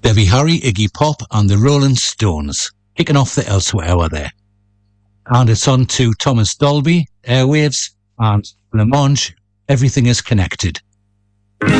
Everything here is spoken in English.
Debbie Harry, Iggy Pop and the Rolling Stones, kicking off the Elsewhere Hour there. And it's on to Thomas Dolby, Airwaves, and Le Mange, Everything is Connected.